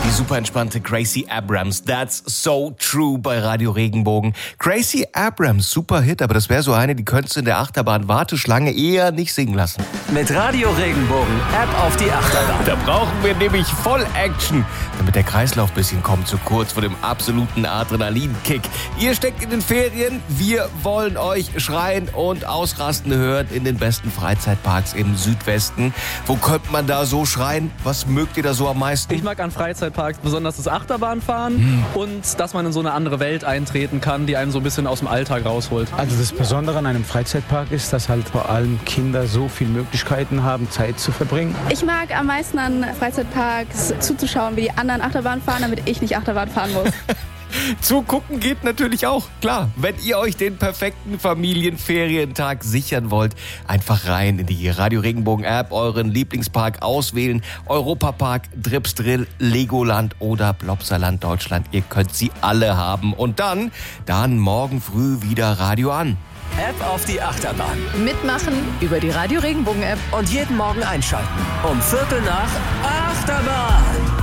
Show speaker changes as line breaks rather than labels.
Die super entspannte Gracie Abrams, That's So True bei Radio Regenbogen. Gracie Abrams, super Hit, aber das wäre so eine, die könntest du in der Achterbahn-Warteschlange eher nicht singen lassen.
Mit Radio Regenbogen, App auf die Achterbahn.
Da brauchen wir nämlich voll Action, damit der Kreislauf ein bisschen kommt, so kurz vor dem absoluten Adrenalinkick. Ihr steckt in den Ferien, wir wollen euch schreien und ausrasten hören in den besten Freizeitparks im Südwesten. Wo könnte man da so schreien? Was mögt ihr da so am meisten?
Ich mag an Freizeitparks besonders das Achterbahnfahren und dass man in so eine andere Welt eintreten kann, die einen so ein bisschen aus dem Alltag rausholt.
Also das Besondere an einem Freizeitpark ist, dass halt vor allem Kinder so viele Möglichkeiten haben, Zeit zu verbringen.
Ich mag am meisten an Freizeitparks zuzuschauen, wie die anderen Achterbahn fahren, damit ich nicht Achterbahn fahren muss.
Zugucken geht natürlich auch, klar. Wenn ihr euch den perfekten Familienferientag sichern wollt, einfach rein in die Radio Regenbogen App, euren Lieblingspark auswählen. Europapark, Dripsdrill, Legoland oder Plopsaland Deutschland. Ihr könnt sie alle haben. Und dann morgen früh wieder Radio an.
App auf die Achterbahn.
Mitmachen über die Radio Regenbogen App.
Und jeden Morgen einschalten. Um 7:45 Achterbahn.